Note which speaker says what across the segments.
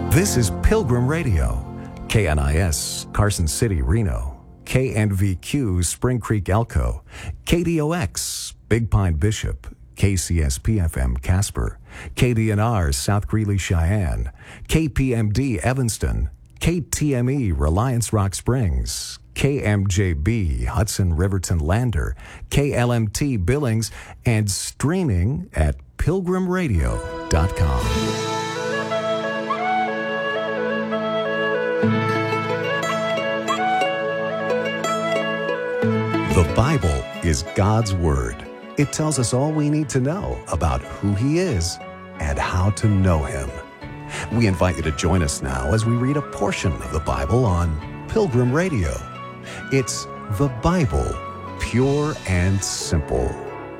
Speaker 1: This is Pilgrim Radio, KNIS, Carson City, Reno, KNVQ, Spring Creek, Elko, KDOX, Big Pine, Bishop, KCSP-FM, Casper, KDNR, South Greeley, Cheyenne, KPMD, Evanston, KTME, Reliance Rock Springs, KMJB, Hudson Riverton Lander, KLMT Billings, and streaming at pilgrimradio.com. The Bible is God's Word. It tells us all we need to know about who He is and how to know Him. We invite you to join us now as we read a portion of the Bible on Pilgrim Radio. It's the Bible, pure and simple.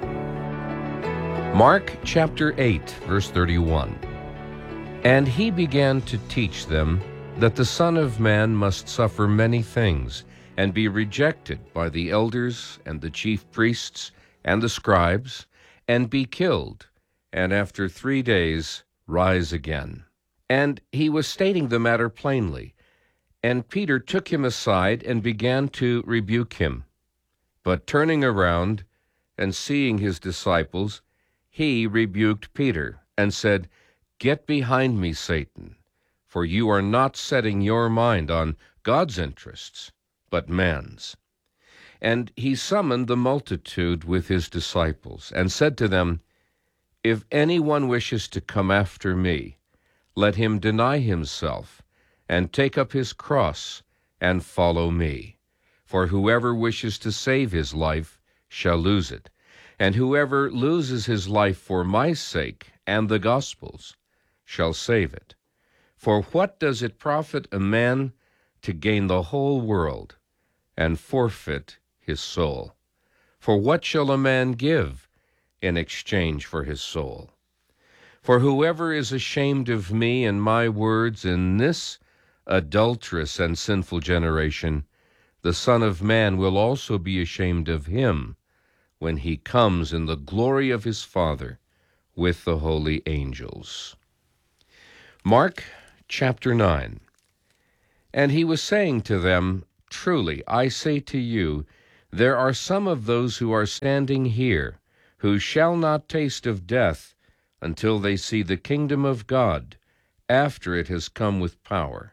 Speaker 2: Mark chapter 8, verse 31. And he began to teach them that the Son of Man must suffer many things, and be rejected by the elders and the chief priests and the scribes, and be killed, and after 3 days rise again. And he was stating the matter plainly. And Peter took him aside and began to rebuke him. But turning around and seeing his disciples, he rebuked Peter and said, Get behind me, Satan, for you are not setting your mind on God's interests, but man's. And he summoned the multitude with his disciples and said to them, If anyone wishes to come after me, let him deny himself and take up his cross and follow me. For whoever wishes to save his life shall lose it, and whoever loses his life for my sake and the gospel's shall save it. For what does it profit a man to gain the whole world and forfeit his soul? For what shall a man give in exchange for his soul? For whoever is ashamed of me and my words in this adulterous and sinful generation, the Son of Man will also be ashamed of him when he comes in the glory of his Father with the holy angels. Mark chapter 9. And he was saying to them, Truly, I say to you, there are some of those who are standing here who shall not taste of death until they see the kingdom of God after it has come with power.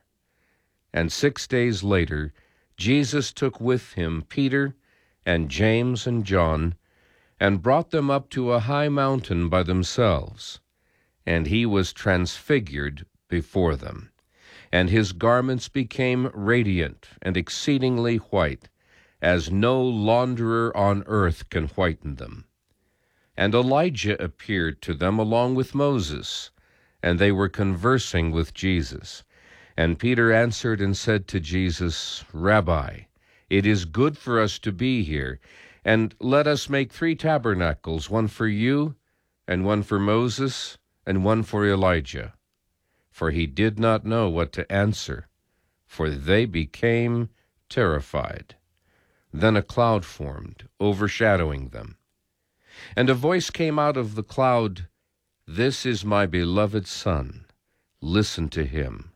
Speaker 2: And 6 days later, Jesus took with him Peter and James and John, and brought them up to a high mountain by themselves. And he was transfigured before them, and his garments became radiant and exceedingly white, as no launderer on earth can whiten them. And Elijah appeared to them along with Moses, and they were conversing with Jesus. And Peter answered and said to Jesus, Rabbi, it is good for us to be here, and let us make 3 tabernacles, one for you, and one for Moses, and one for Elijah. For he did not know what to answer, for they became terrified. Then a cloud formed, overshadowing them. And a voice came out of the cloud, This is my beloved Son, listen to him.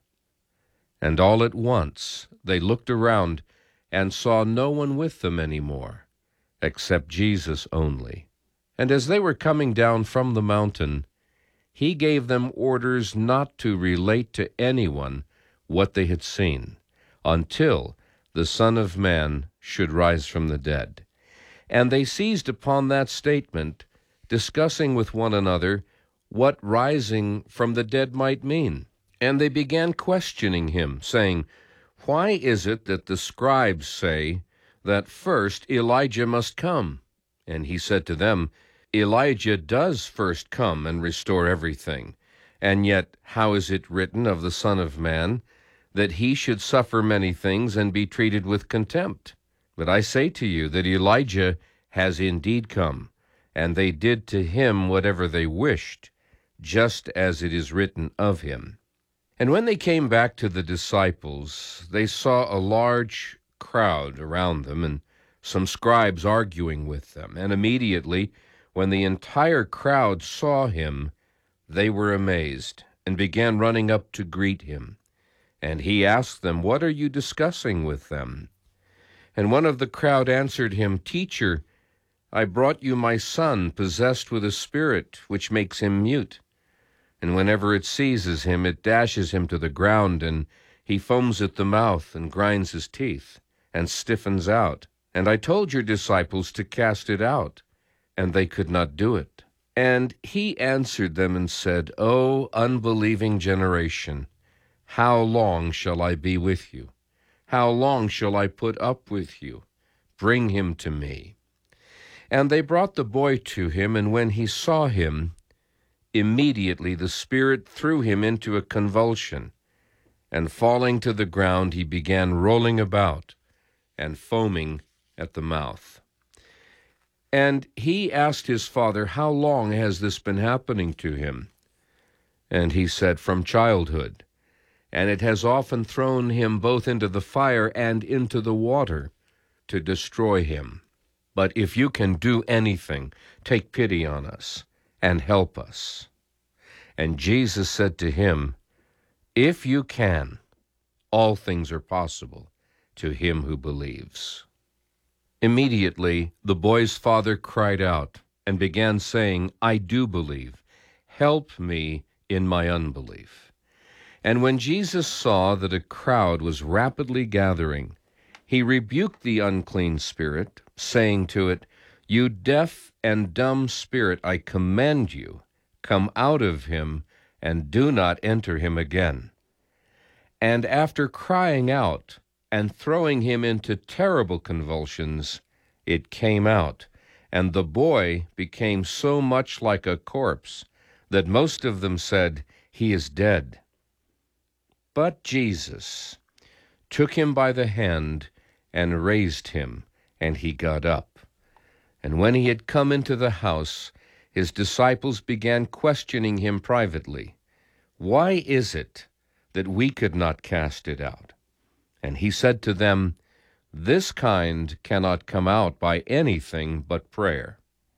Speaker 2: And all at once they looked around and saw no one with them any more, except Jesus only. And as they were coming down from the mountain, he gave them orders not to relate to anyone what they had seen, until the Son of Man should rise from the dead. And they seized upon that statement, discussing with one another what rising from the dead might mean. And they began questioning him, saying, Why is it that the scribes say that first Elijah must come? And he said to them, Elijah does first come and restore everything. And yet how is it written of the Son of Man, that he should suffer many things and be treated with contempt? But I say to you that Elijah has indeed come, and they did to him whatever they wished, just as it is written of him. And when they came back to the disciples, they saw a large crowd around them, and some scribes arguing with them. And immediately, when the entire crowd saw him, they were amazed, and began running up to greet him. And he asked them, "What are you discussing with them?" And one of the crowd answered him, "Teacher, I brought you my son, possessed with a spirit which makes him mute. And whenever it seizes him, it dashes him to the ground, and he foams at the mouth and grinds his teeth and stiffens out. And I told your disciples to cast it out, and they could not do it." And he answered them and said, "O unbelieving generation, how long shall I be with you? How long shall I put up with you? Bring him to me." And they brought the boy to him, and when he saw him, immediately the spirit threw him into a convulsion, and falling to the ground, he began rolling about and foaming at the mouth. And he asked his father, "How long has this been happening to him?" And he said, "From childhood. And it has often thrown him both into the fire and into the water to destroy him. But if you can do anything, take pity on us and help us." And Jesus said to him, "If you can, all things are possible to him who believes." Immediately the boy's father cried out and began saying, "I do believe. Help me in my unbelief." And when Jesus saw that a crowd was rapidly gathering, he rebuked the unclean spirit, saying to it, "You deaf and dumb spirit, I command you, come out of him and do not enter him again." And after crying out and throwing him into terrible convulsions, it came out, and the boy became so much like a corpse that most of them said, "He is dead." But Jesus took him by the hand and raised him, and he got up. And when he had come into the house, his disciples began questioning him privately, "Why is it that we could not cast it out?" And he said to them, "This kind cannot come out by anything but prayer."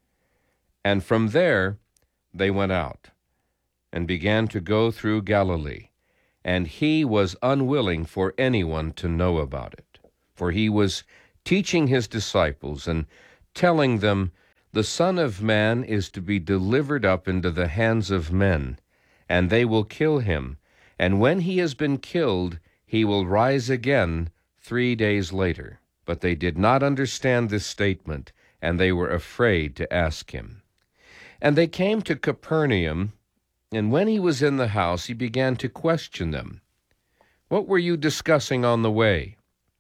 Speaker 2: And from there they went out and began to go through Galilee. And he was unwilling for anyone to know about it, for he was teaching his disciples and telling them, "The Son of Man is to be delivered up into the hands of men, and they will kill him, and when he has been killed, he will rise again 3 days later." But they did not understand this statement, and they were afraid to ask him. And they came to Capernaum, and when he was in the house, he began to question them, "What were you discussing on the way?"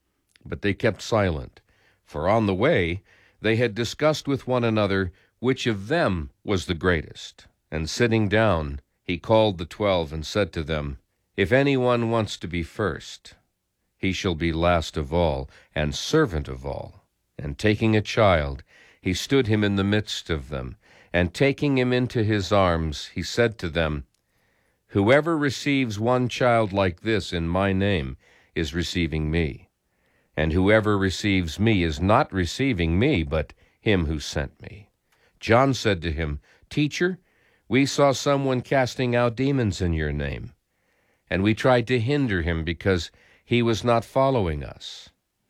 Speaker 2: But they kept silent, for on the way they had discussed with one another which of them was the greatest. And sitting down, he called the 12 and said to them, "If anyone wants to be first, he shall be last of all and servant of all." And taking a child, he stood him in the midst of them, and taking him into his arms, he said to them, "Whoever receives one child like this in my name is receiving me, and whoever receives me is not receiving me, but him who sent me." John said to him, "Teacher, we saw someone casting out demons in your name, and we tried to hinder him because he was not following us."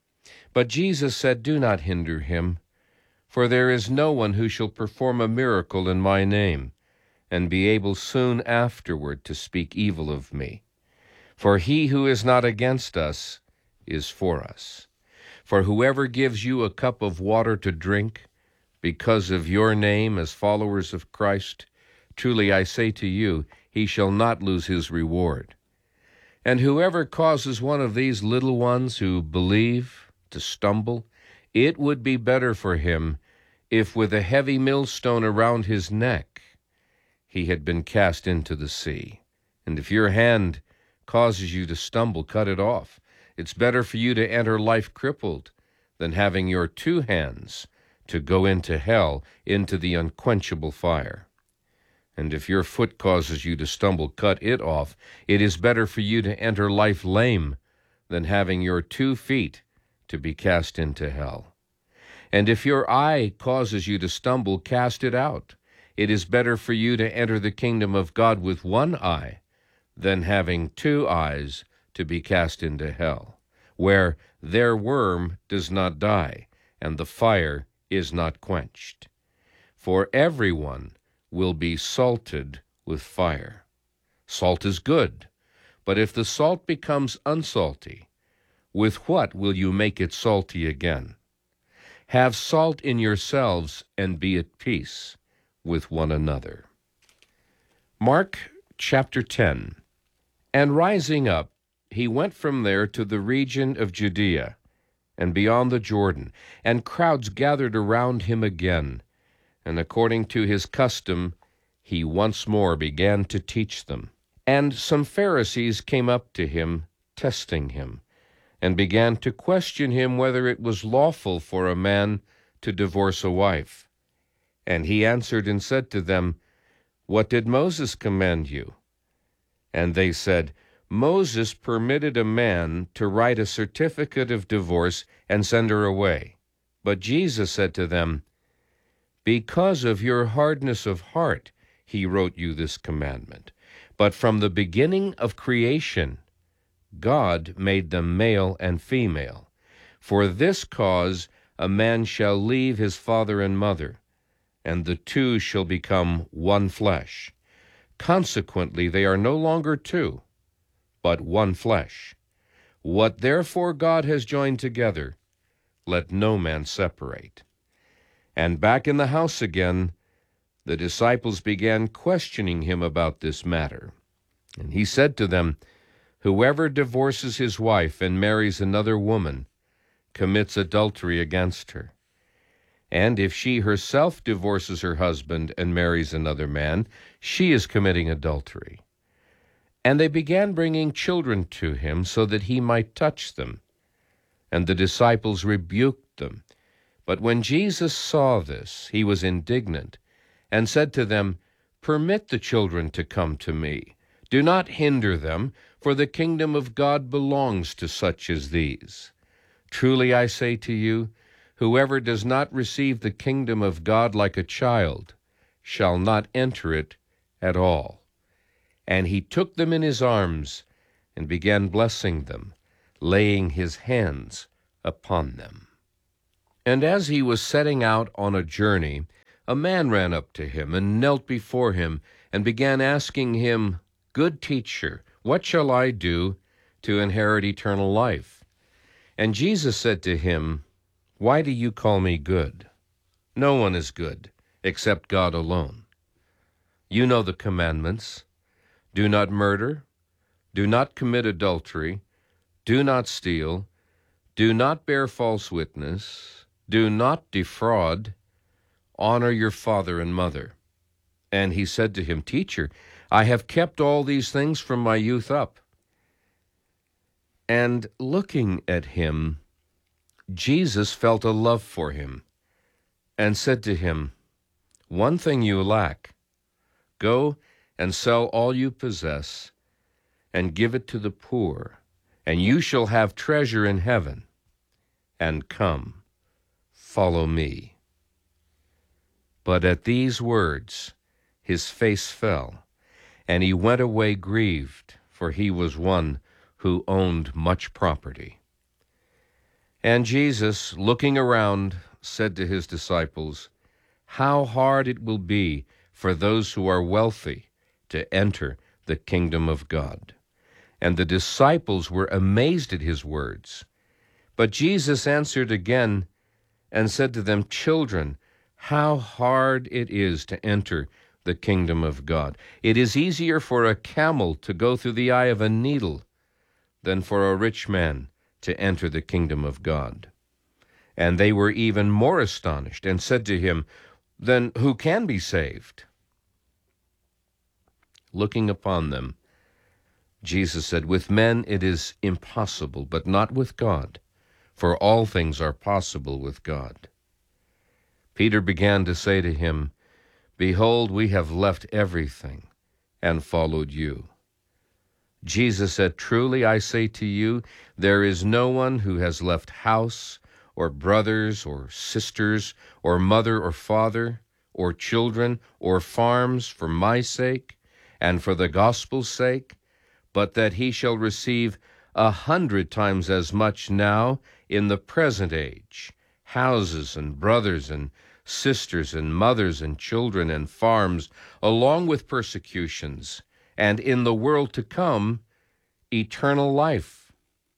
Speaker 2: But Jesus said, "Do not hinder him, for there is no one who shall perform a miracle in my name, and be able soon afterward to speak evil of me. For he who is not against us is for us. For whoever gives you a cup of water to drink, because of your name as followers of Christ, truly I say to you, he shall not lose his reward. And whoever causes one of these little ones who believe to stumble, it would be better for him if with a heavy millstone around his neck he had been cast into the sea. And if your hand causes you to stumble, cut it off. It's better for you to enter life crippled than having your 2 hands to go into hell, into the unquenchable fire. And if your foot causes you to stumble, cut it off. It is better for you to enter life lame than having your 2 feet to be cast into hell. And if your eye causes you to stumble, cast it out. It is better for you to enter the kingdom of God with 1 eye than having 2 eyes to be cast into hell, where their worm does not die, and the fire is not quenched. For everyone will be salted with fire. Salt is good, but if the salt becomes unsalty, with what will you make it salty again? Have salt in yourselves and be at peace with one another. Mark chapter 10. And rising up, he went from there to the region of Judea and beyond the Jordan, and crowds gathered around him again. And according to his custom, he once more began to teach them. And some Pharisees came up to him, testing him, and began to question him whether it was lawful for a man to divorce a wife. And he answered and said to them, What did Moses command you? And they said, Moses permitted a man to write a certificate of divorce and send her away. But Jesus said to them, Because of your hardness of heart, he wrote you this commandment. But from the beginning of creation, God made them male and female. For this cause a man shall leave his father and mother, and the 2 shall become one flesh. Consequently, they are no longer 2, but one flesh. What therefore God has joined together, let no man separate. And back in the house again, the disciples began questioning him about this matter. And he said to them, Whoever divorces his wife and marries another woman commits adultery against her. And if she herself divorces her husband and marries another man, she is committing adultery. And they began bringing children to him so that he might touch them. And the disciples rebuked them. But when Jesus saw this, he was indignant, and said to them, Permit the children to come to me. Do not hinder them, for the kingdom of God belongs to such as these. Truly I say to you, whoever does not receive the kingdom of God like a child shall not enter it at all. And he took them in his arms and began blessing them, laying his hands upon them. And as he was setting out on a journey, a man ran up to him and knelt before him and began asking him, Good teacher, what shall I do to inherit eternal life? And Jesus said to him, Why do you call me good? No one is good except God alone. You know the commandments. Do not murder. Do not commit adultery. Do not steal. Do not bear false witness. Do not defraud. Honor your father and mother. And he said to him, Teacher, I have kept all these things from my youth up. And looking at him, Jesus felt a love for him and said to him, One thing you lack. Go and sell all you possess and give it to the poor, and you shall have treasure in heaven. And come, follow me. But at these words his face fell, and he went away grieved, for he was one who owned much property. And Jesus, looking around, said to his disciples, How hard it will be for those who are wealthy to enter the kingdom of God. And the disciples were amazed at his words. But Jesus answered again and said to them, Children, how hard it is to enter the kingdom of God. It is easier for a camel to go through the eye of a needle than for a rich man to enter the kingdom of God. And they were even more astonished and said to him, Then who can be saved? Looking upon them, Jesus said, With men it is impossible, but not with God, for all things are possible with God. Peter began to say to him, Behold, we have left everything and followed you. Jesus said, Truly I say to you, there is no one who has left house, or brothers, or sisters, or mother, or father, or children, or farms for my sake, and for the gospel's sake, but that he shall receive 100 times as much now in the present age, houses and brothers and sisters and mothers and children and farms, along with persecutions, and in the world to come, eternal life.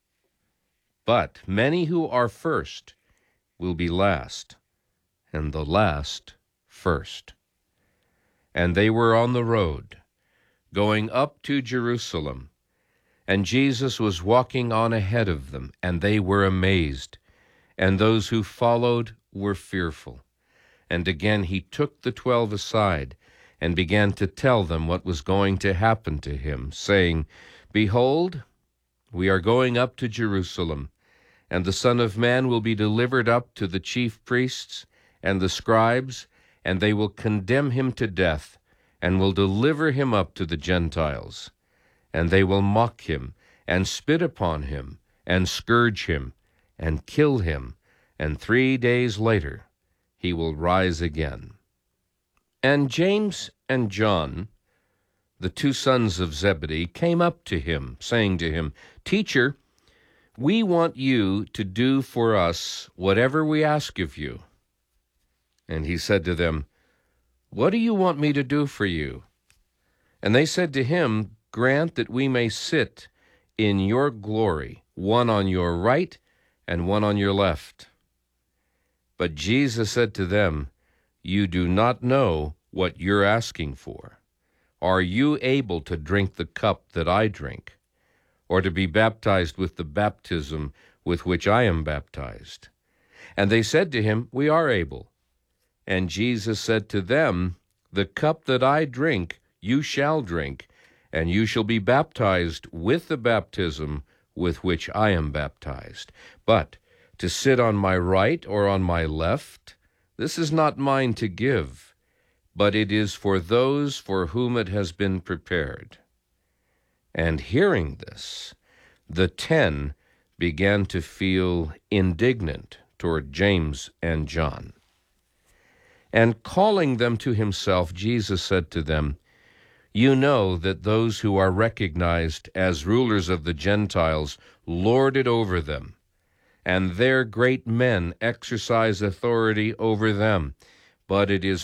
Speaker 2: But many who are first will be last, and the last first. And they were on the road, going up to Jerusalem, and Jesus was walking on ahead of them, and they were amazed, and those who followed were fearful. And again he took the 12 aside, and began to tell them what was going to happen to him, saying, Behold, we are going up to Jerusalem, and the Son of Man will be delivered up to the chief priests and the scribes, and they will condemn him to death, and will deliver him up to the Gentiles. And they will mock him, and spit upon him, and scourge him, and kill him, and 3 days later he will rise again. And James and John, the 2 sons of Zebedee, came up to him, saying to him, Teacher, we want you to do for us whatever we ask of you. And he said to them, What do you want me to do for you? And they said to him, Grant that we may sit in your glory, one on your right and one on your left. But Jesus said to them, You do not know what you're asking for. Are you able to drink the cup that I drink, or to be baptized with the baptism with which I am baptized? And they said to him, We are able. And Jesus said to them, The cup that I drink you shall drink, and you shall be baptized with the baptism with which I am baptized. But to sit on my right or on my left, this is not mine to give, but it is for those for whom it has been prepared. And hearing this, the 10 began to feel indignant toward James and John. And calling them to himself, Jesus said to them, You know that those who are recognized as rulers of the Gentiles lord it over them, and their great men exercise authority over them. But it is